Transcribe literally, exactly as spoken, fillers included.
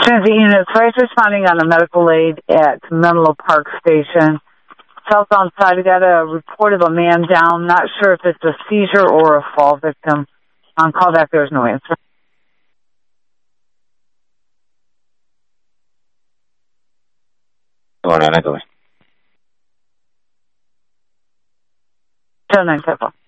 Transit units, first responding on a medical aid at Menlo Park Station. Southbound side, we got a report of a man down. Not sure if it's a seizure or a fall victim. On callback, there's no answer. Bueno, nada, seven nine five four.